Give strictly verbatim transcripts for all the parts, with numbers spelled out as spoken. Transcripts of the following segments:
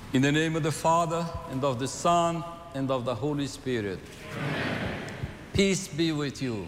In the name of the Father, and of the Son, and of the Holy Spirit. Amen. Peace be with you.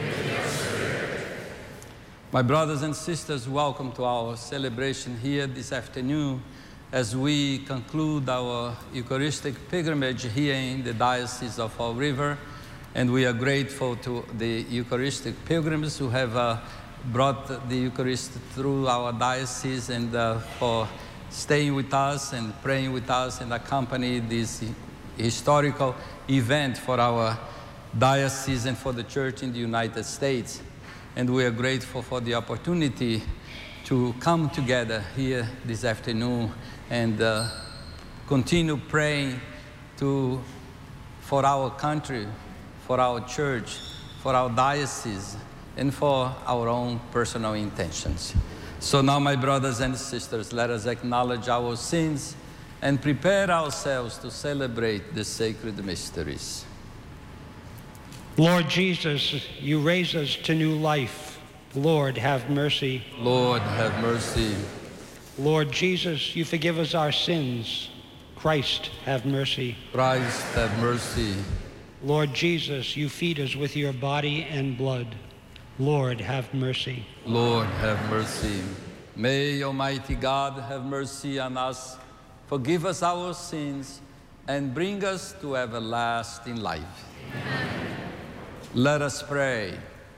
My brothers and sisters, welcome to our celebration here this afternoon as we conclude our Eucharistic pilgrimage here in the Diocese of Fall River. And we are grateful to the Eucharistic pilgrims who have uh, brought the Eucharist through our diocese and uh, for staying with us and praying with us and accompany this historical event for our diocese and for the Church in the United States. And we are grateful for the opportunity to come together here this afternoon and uh, continue praying to, for our country, for our church, for our diocese, and for our own personal intentions. So now, my brothers and sisters, let us acknowledge our sins and prepare ourselves to celebrate the sacred mysteries. Lord Jesus, you raise us to new life. Lord, have mercy. Lord, have mercy. Lord Jesus, you forgive us our sins. Christ, have mercy. Christ, have mercy. Lord Jesus, you feed us with your body and blood. Lord, have mercy. Lord, have mercy. May Almighty God have mercy on us, forgive us our sins, and bring us to everlasting life. Amen. Let us pray.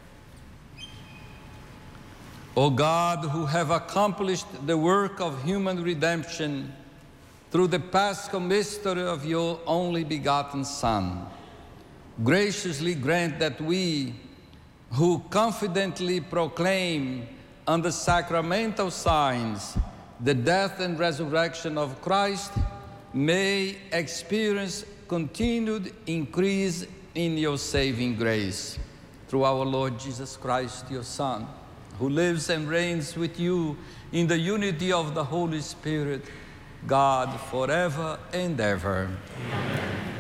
O God, who have accomplished the work of human redemption through the Paschal mystery of your only begotten Son, graciously grant that we, who confidently proclaim under sacramental signs the death and resurrection of Christ, may experience continued increase in your saving grace. Through our Lord Jesus Christ, your Son, who lives and reigns with you in the unity of the Holy Spirit, God, forever and ever. Amen.